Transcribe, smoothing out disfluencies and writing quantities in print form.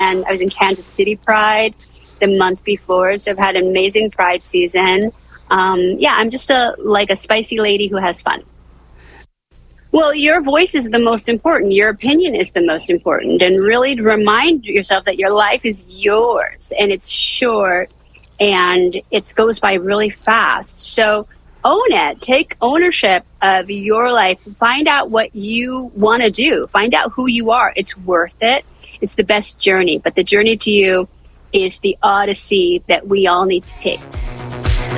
and I was in Kansas City Pride the month before, so I've had an amazing Pride season. I'm just a spicy lady who has fun. Well, your voice is the most important. Your opinion is the most important. And really remind yourself that your life is yours and it's short and it goes by really fast. So own it. Take ownership of your life. Find out what you want to do. Find out who you are. It's worth it. It's the best journey. But the journey to you is the odyssey that we all need to take.